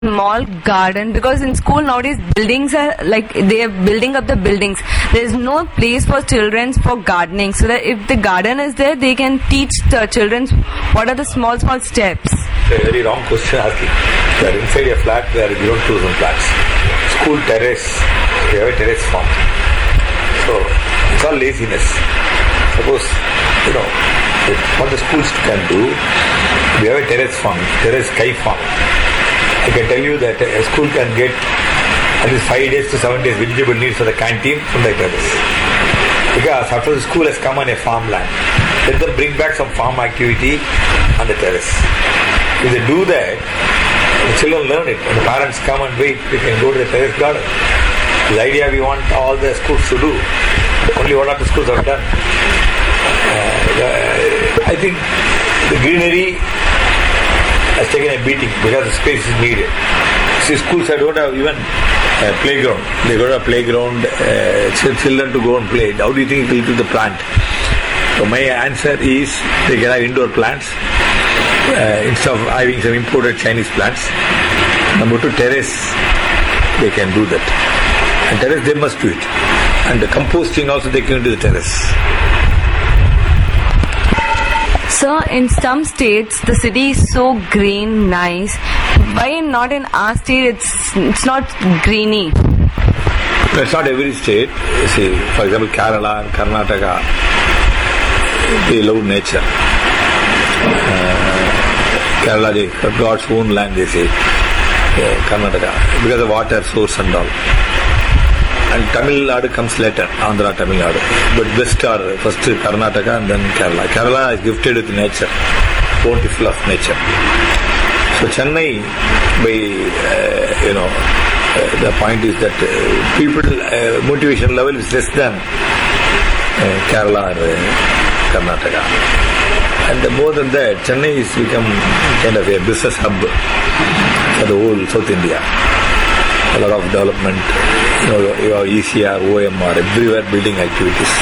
small garden, because in school nowadays buildings are like they are building up the buildings. There is no place for children for gardening, so that if the garden is there, they can teach the children what are the small steps. It's a very wrong question asking. You are inside a flat where you don't choose some plants. School terrace, we have a terrace farm. So it's all laziness. Suppose, what the schools can do, we have a terrace farm, terrace sky farm. I can tell you that a school can get at least 5 days to 7 days vegetable needs for the canteen from the terrace. Because after the school has come on a farmland, let them bring back some farm activity on the terrace. If they do that, the children learn it. When the parents come and wait, they can go to the terrace garden. The idea we want all the schools to do. Only one or two schools have done. I think the greenery has taken a beating because the space is needed. See, schools don't have even a playground. They don't have a playground, children to go and play. How do you think it will do the plant? So my answer is they can have indoor plants instead of having some imported Chinese plants. Number 2, terrace, they can do that. And terrace, they must do it. And the composting also they can do the terrace. So in some states the city is so green, nice. Why not in our state it's not greeny? It's not every state. See, for example, Kerala and Karnataka, they love nature. Kerala, they have God's own land, they say. Karnataka, because of water source and all. And Tamil Nadu comes later, Andhra, Tamil Nadu. But best are first Karnataka and then Kerala. Kerala is gifted with nature, bountiful of nature. So Chennai, the point is that people motivation level is less than Kerala or Karnataka. And more than that, Chennai has become kind of a business hub for the whole South India. A lot of development, your ECR, OMR, everywhere building activities.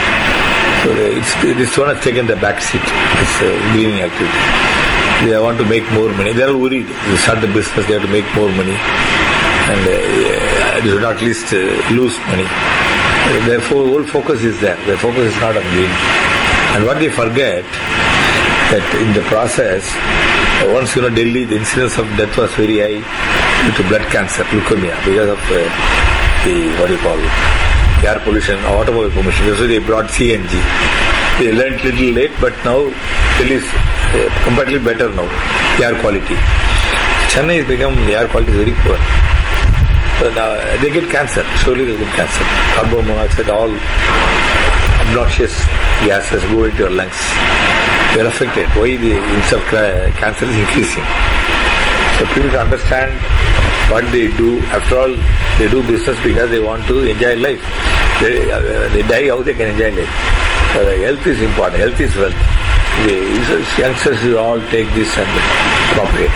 So this one has taken the back seat, this greening activity. They want to make more money. They are worried. They start the business, they have to make more money. And they should not at least lose money. Therefore, whole focus is there. Their focus is not on greening. And what they forget, that in the process, once Delhi, the incidence of death was very high due to blood cancer, leukemia, because of the air pollution, automobile pollution. So they brought CNG. They learned little late, but now Delhi is completely better now, air quality. Chennai has become, the air quality is very poor. So now they get cancer, surely they get cancer. Carbon monoxide, all obnoxious gases go into your lungs. They are affected. Why the incidence of cancer is increasing? So people understand what they do. After all, they do business because they want to enjoy life. They die how they can enjoy life. So health is important. Health is wealth. The youngsters should all take this and appropriate.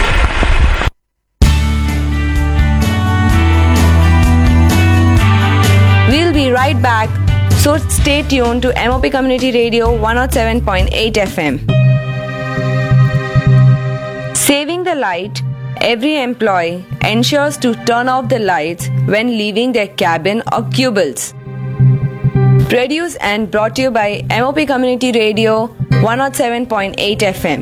We'll be right back. So stay tuned to MOP Community Radio 107.8 FM. Saving the light, every employee ensures to turn off the lights when leaving their cabin or cubibles. Produced and brought to you by MOP Community Radio 107.8 FM.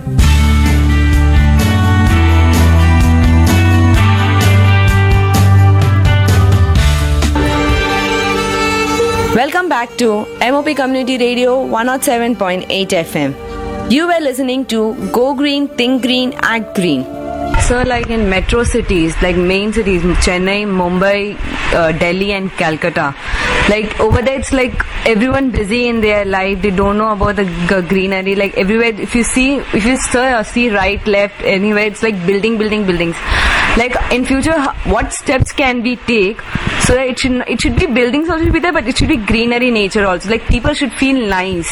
Welcome back to MOP Community Radio 107.8 FM. You were listening to Go Green, Think Green, Act Green. So like in metro cities, like main cities, Chennai, Mumbai, Delhi and Calcutta, like over there it's like everyone busy in their life, they don't know about the greenery, like everywhere if you see right, left, anywhere it's like buildings. Like in future, what steps can we take so that it should be buildings also should be there, but it should be greenery nature also. Like people should feel nice.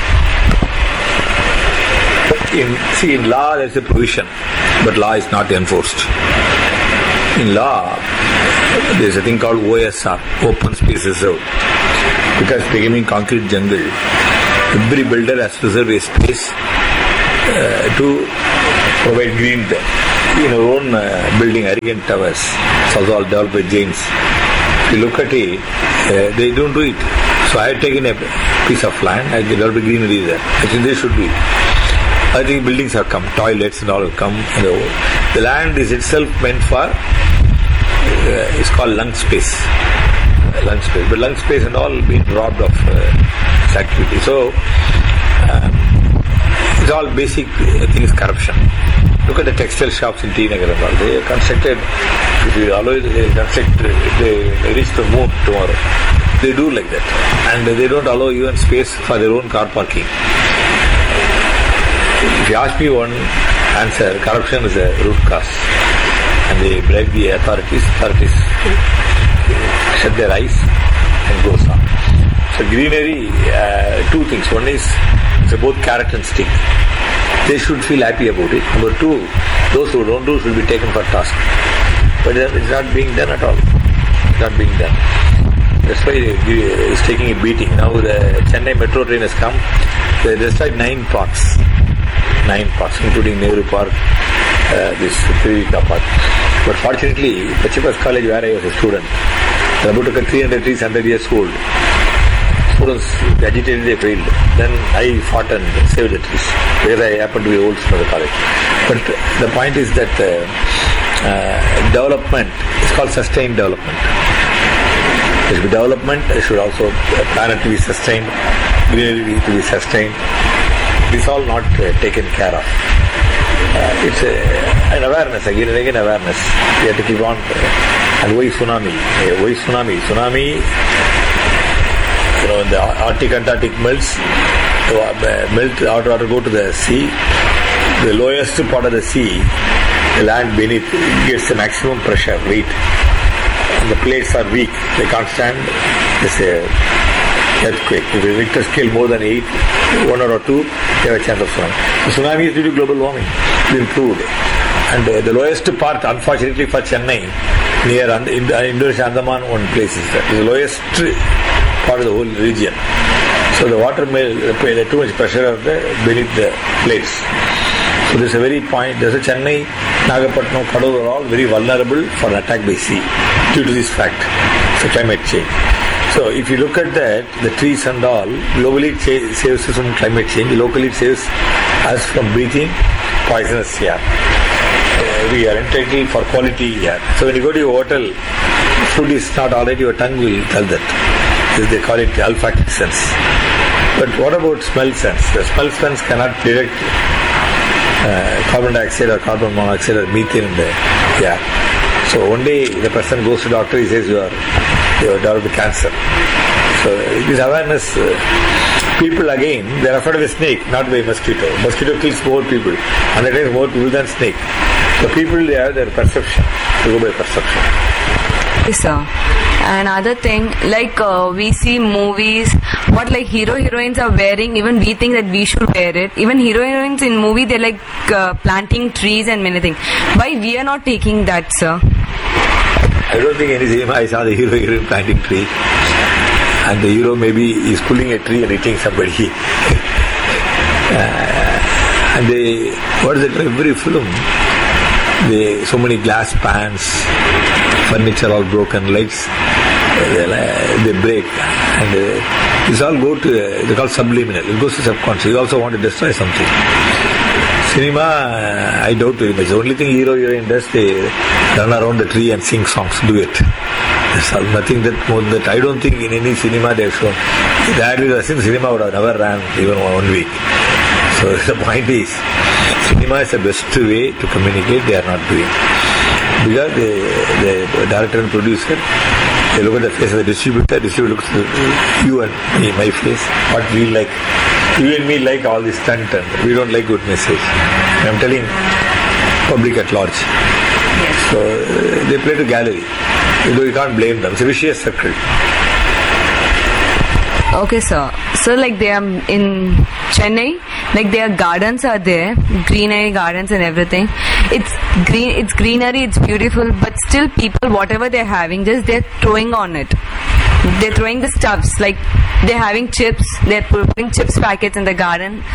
In law there is a provision, but law is not enforced. In law, there is a thing called OSR, Open Space Reserve. Because becoming concrete jungle, every builder has reserved a space to provide green there. in our own building, Arrogant Towers. It's also all developed by James. If you look at it, they don't do it. So I had taken a piece of land, I developed a greenery there. I think they should do it. I think buildings have come, toilets and all have come. The land is itself meant for, it's called lung space. Lung space. But lung space and all been robbed of its activity. So, it's all basic things, corruption. Look at the textile shops in T Nagar and all. They are constructed, if you allow it, they construct, they reach the moon tomorrow. They do like that. And they don't allow even space for their own car parking. If you ask me one answer, corruption is a root cause. And they bribe the authorities shut their eyes and goes on. So greenery, two things. One is, it's both carrot and stick. They should feel happy about it. Number two, those who don't do should be taken for task. But it's not being done at all. It's not being done. That's why it's taking a beating. Now the Chennai metro train has come. They destroyed 9 parks. 9 parks, including Nehru Park, this Trivika Park. But fortunately, Pachipas College, where I was a student, they about to cut 300 trees 100 years old. Students agitated, they failed. Then I fought and saved the trees because I happened to be old from the college. But the point is that development is called sustained development. There should be development, there should also planet to be sustained, greenery to be sustained. This is all not taken care of. It's an awareness, again and again awareness. We have to keep on. And why tsunami? Why tsunami? Tsunami, the Arctic Antarctic melts, the water go to the sea. The lowest part of the sea, the land beneath, gets the maximum pressure, weight. And the plates are weak. They can't stand this earthquake. If the Richter scale more than 8, 1 or 2, they have a chance of tsunami. The tsunami is due to global warming. It's improved. And the lowest part, unfortunately for Chennai, near Indonesia Andaman, one place is that. The lowest part of the whole region. So the water may pay too much pressure beneath the plates. So there's a very point, there's a Chennai, Nagapattinam, Kadaloor are all very vulnerable for an attack by sea due to this fact. So climate change. So if you look at that, the trees and all, globally it saves us from climate change, locally it saves us from breathing poisonous air. We are entitled for quality air. So when you go to your hotel, food is not alright, your tongue will tell that. They call it the olfactory sense. But what about smell sense? The smell sense cannot detect carbon dioxide or carbon monoxide or methane in the air. So one day the person goes to the doctor, he says you have developed cancer. So this awareness, people again, they are afraid of a snake, not by mosquito. Mosquito kills more people, 100 times more people than snake. So people, they have their perception, they go by perception. Yes, sir. Another thing, like we see movies, what like heroines are wearing, even we think that we should wear it. Even heroines in movie, they're like planting trees and many things. Why we are not taking that, sir? I don't think any cinema I saw the heroine planting tree. And the hero maybe is pulling a tree and hitting somebody. And they, what is it, every film, so many glass pans, furniture all broken, legs, they break. And this all go to, they call subliminal. It goes to subconscious. You also want to destroy something. Cinema, I doubt very much. The only thing heroine does, they run around the tree and sing songs, do it. There's nothing that more than that. I don't think in any cinema they have shown. If that was in cinema, would have never ran even 1 week. So the point is, cinema is the best way to communicate. They are not doing. Because the director and producer, they look at the face of the distributor looks at you and me, my face, what we like. You and me like all this stunt and we don't like good message. I'm telling public at large. Yes. So they play to gallery. Though you can't blame them. It's a vicious circle. Okay, sir. So like they are in Chennai, like their gardens are there, greenery gardens and everything. It's green, it's greenery, it's beautiful, but still people, whatever they're having, just they're throwing on it. They're throwing the stuffs, like they're having chips, they're putting chips packets in the garden.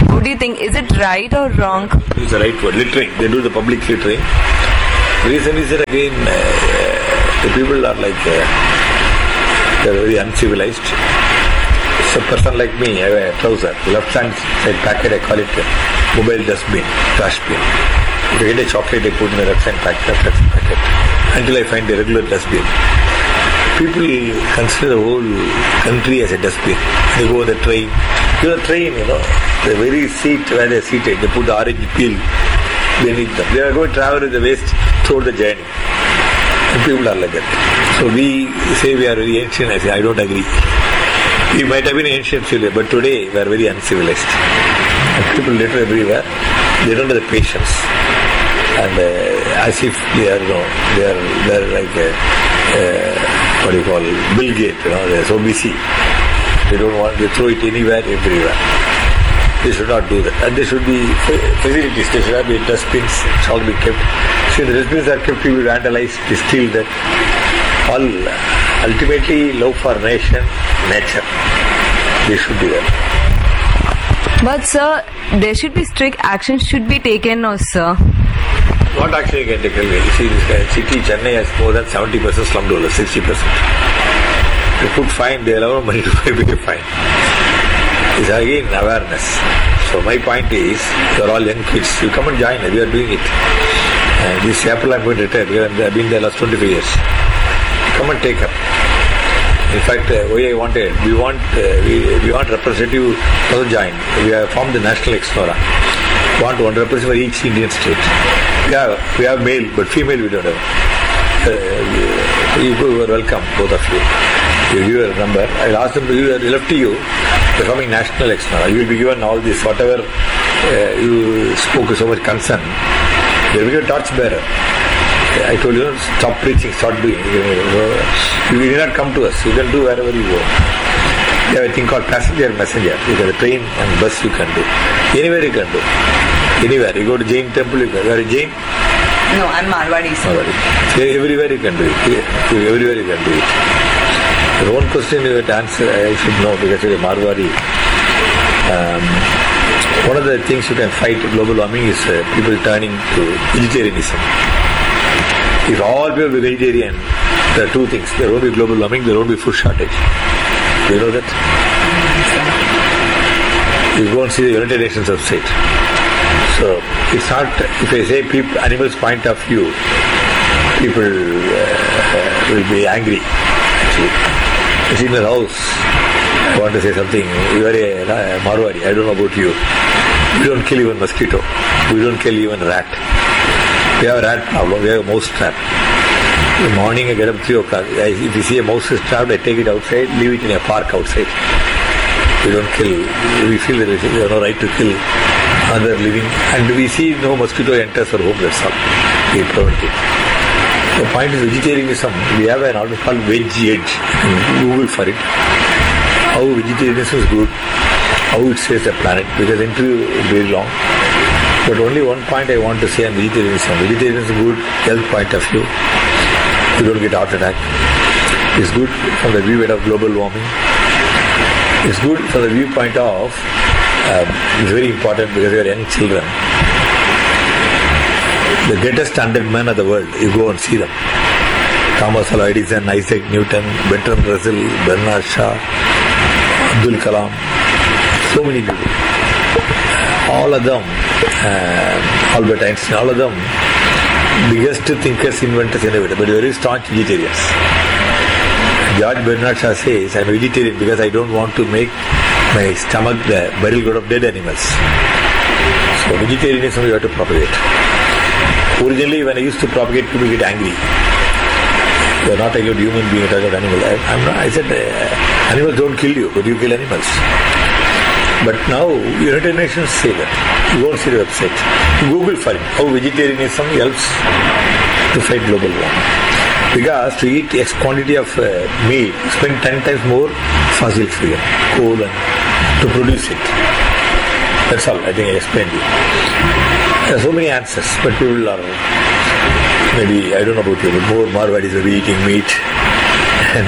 What do you think? Is it right or wrong? It's the right word. Littering. They do the public littering. Reason is that again, the people are like, they're very uncivilized. So a person like me, I have a trouser. Left hand side packet, I call it mobile dustbin, trash bin. If I get a chocolate, I put in the left hand packet, until I find a regular dustbin. People consider the whole country as a dustbin. They go on the train. The very seat where they are seated, they put the orange peel beneath them. They are going to travel with the waste throughout the journey. And people are like that. So we say we are very ancient. I say, I don't agree. We might have been ancient today, but today we are very uncivilized. And people litter everywhere. They don't have the patience. And as if they are like what do you call Bill Gates, they are so busy. They don't want to throw it anywhere, everywhere. They should not do that. And there should be facilities. There should have be dustbins. It shall be kept. So the dustbins are kept, people vandalize, they steal that. All ultimately love for nature. They should do that. But sir, there should be strict action should be taken, no sir. What action you can take? You see, this city, Chennai has more than 70% slum dwellers, 60%. They put fine, they allow money to pay a fine. It's again awareness. So my point is, you are all young kids, you come and join, we are doing it. This April I am going to retire, I have been there last 25 years. Come and take up. In fact, we want representative to join. We have formed the National Explora. We want one representative for each Indian state. We have male, but female we don't have. You are welcome, both of you. You give your number. I'll ask them to give it left to you. They're coming National Explora. You will be given all this, whatever you spoke with so much concern. They will be a torch bearer. I told you, stop preaching, start doing. You will not come to us. You can do wherever you go. They have a thing called passenger messenger. You can train and bus you can do. Anywhere you can do. Anywhere. You go to Jain temple, you can. You are a Jain? No, I'm Marwadi, sir. Everywhere you can do it. Everywhere you can do it. The one question you have to answer, I should know because you are a Marwadi. One of the things you can fight global warming is people turning to vegetarianism. If all people be vegetarian, there are two things. There won't be global warming, there won't be food shortage. Do you know that? You go and see the United Nations website. So, it's not, if I say animals' point of view, people will be angry, actually. It's in the house. I want to say something. You are a Marwadi, I don't know about you. We don't kill even mosquito. We don't kill even rat. We have a rat problem. We have a mouse trap. In the morning I get up 3 o'clock. If you see a mouse is trapped, I take it outside, leave it in a park outside. We don't kill. We feel that we have no right to kill other living. And we see no mosquito enters our home, that's all. We prevent it. The point is vegetarianism. We have an article called Veg Edge. You can Google for it. How vegetarianism is good. How it saves the planet. Because the interview is very long. But only one point I want to say on vegetarianism. Vegetarianism is good health point of view. You don't get heart attack. It's good from the viewpoint of global warming. It's good from the viewpoint of, it's very important because you are young children. The greatest 100 men of the world, you go and see them. Thomas Alva Edison, Isaac Newton, Bertrand Russell, Bernard Shaw, Abdul Kalam, so many people. All of them, Albert Einstein, all of them, biggest thinkers, inventors, innovators, but very staunch vegetarians. George Bernard Shaw says, I'm a vegetarian because I don't want to make my stomach the burial ground of dead animals. So vegetarianism you have to propagate. Originally, when I used to propagate, people get angry. You are not talking about human being, you are talking about animal. I said, animals don't kill you, but you kill animals. But now, United Nations say that. You go and see the website. Google for it. How vegetarianism helps to fight global warming. Because to eat X quantity of meat, spend 10 times more fossil fuel, coal, and to produce it. That's all. I think I explained it. There are so many answers, but people are maybe, I don't know about you, but more Marwadis will be eating meat, and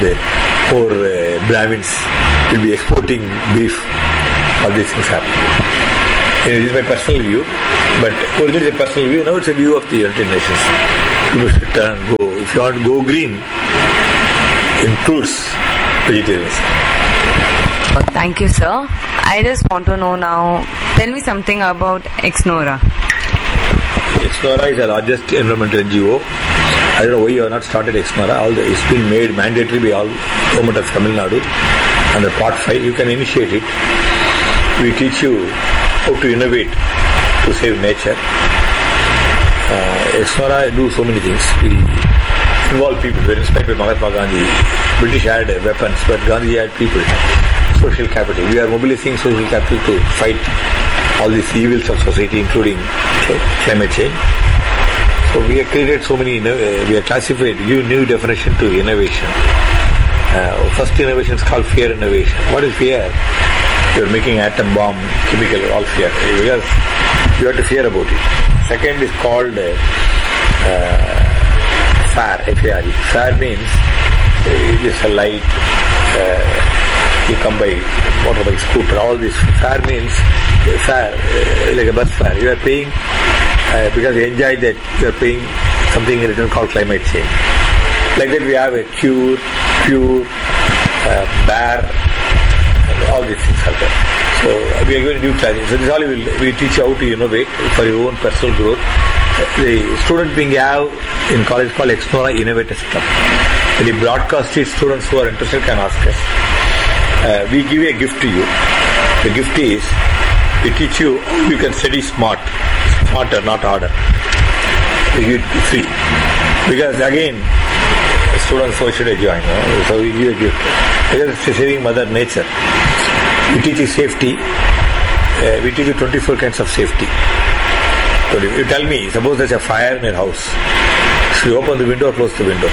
more Brahmins will be exporting beef. All these things happen. This is my personal view, but originally it's a personal view. Now it's a view of the United Nations. People should turn, go. If you want to go green, includes vegetarianism. Thank you, sir. I just want to know now, tell me something about Exnora. Exnora is the largest environmental NGO. I don't know why you have not started Exnora. It's been made mandatory by all government of Tamil Nadu under Part 5. You can initiate it. We teach you how to innovate to save nature. Exnora do so many things. We involve people. We are inspired by Mahatma Gandhi. British had weapons, but Gandhi had people. Social capital. We are mobilizing social capital to fight all these evils of society, including climate change. So we have created so many, we have classified, give new definition to innovation. First innovation is called fear innovation. What is fear? You are making atom bomb, chemical, all fear. Because you have to fear about it. Second is called FAR, F-A-R-E. FAR means it is a light, you come by motorbike, scooter, all this. FAR means fare, like a bus fare. You are paying because you enjoy that, you are paying something in return called climate change. Like that we have a cure, pure, bear, and all these things are there. So we are going to do classes. So this all we teach you how to innovate for your own personal growth. The student we have in college called Exnora Innovators Club. When we broadcast it, students who are interested can ask us. We give a gift to you. The gift is, we teach you can study smarter, not harder. We give it free. Because again, students why should I join? So we give a gift. Because it's saving Mother Nature. We teach you safety. We teach you 24 kinds of safety. So you tell me, suppose there's a fire in your house. Should you open the window or close the window?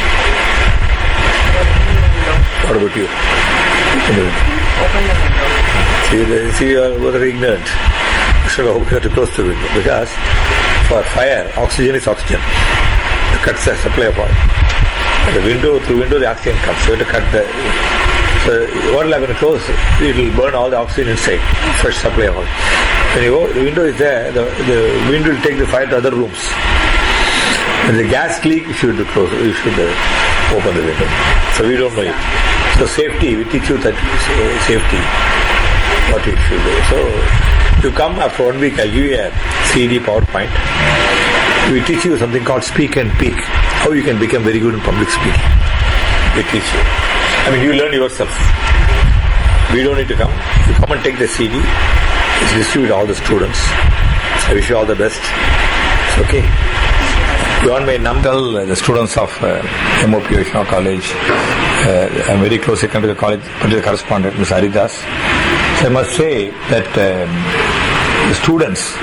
What about you? Open the window. See, you are very ignorant. You have to close the window. Because for fire, oxygen is oxygen. It cuts the supply of oil. Through window the oxygen comes. So you have to cut the... So what will happen to close? It will burn all the oxygen inside. Fresh supply of oil. When you go, the window is there, the wind will take the fire to other rooms. When the gas leak, you should close. You should open the window. So we don't know it. So safety, we teach you that safety, what you should do. So you come after 1 week, I'll give you a CD PowerPoint. We teach you something called Speak and Peak. How you can become very good in public speaking. We teach you. I mean, you learn yourself. We don't need to come. You come and take the CD. It's distributed to all the students. I wish you all the best. It's okay. You want my number? Tell the students of MOP Vaishnava College. I'm very closely connected to the college, particular correspondent, Ms. Haridas. So I must say that the students,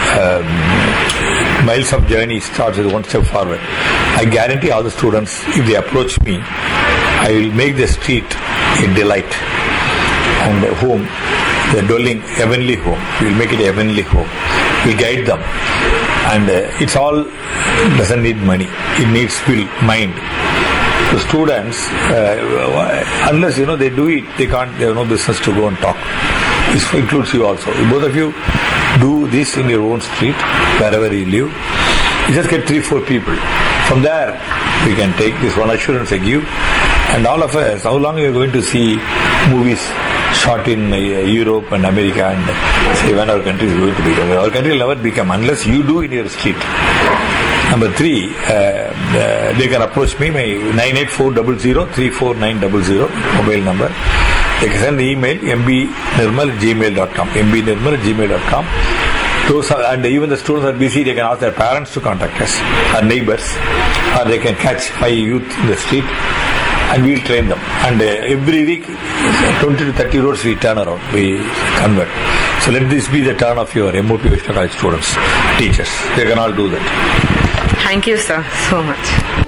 miles of journey starts with one step forward. I guarantee all the students, if they approach me, I will make the street a delight and a home, the dwelling, heavenly home. We will make it a heavenly home. We guide them. And it's all doesn't need money. It needs will, mind. The students, unless they do it, they have no business to go and talk. This includes you also. Both of you do this in your own street, wherever you live. You just get 3-4 people. From there, we can take this one assurance I give. And all of us, how long are you going to see movies shot in Europe and America and say when our country is going to become? Our country will never become unless you do in your street. Number 3, they can approach me, my 98400349900 mobile number. They can send the email mbnirmal@gmail.com. mbnirmal@gmail.com. Those are, and even the students are busy, they can ask their parents to contact us, our neighbors, or they can catch 5 youth in the street and we'll train them. And every week, 20 to 30 roads we turn around, we convert. So let this be the turn of your MOP Vaishnava College students, teachers. They can all do that. Thank you, sir, so much.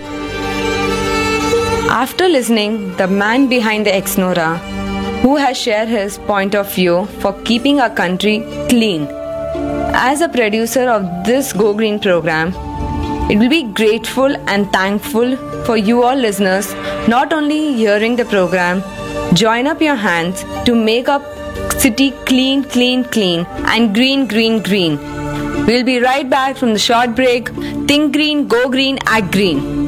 After listening, the man behind the Exnora, who has shared his point of view for keeping our country clean. As a producer of this Go Green program, it will be grateful and thankful for you all listeners not only hearing the program, join up your hands to make up city clean, clean, clean, and green, green, green. We'll be right back from the short break. Think green, go green, act green.